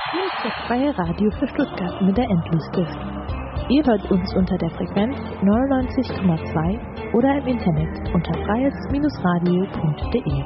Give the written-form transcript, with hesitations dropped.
Hier ist das freie Radio für Stuttgart mit der Endliste. Ihr hört uns unter der Frequenz 99,2 oder im Internet unter freies-radio.de.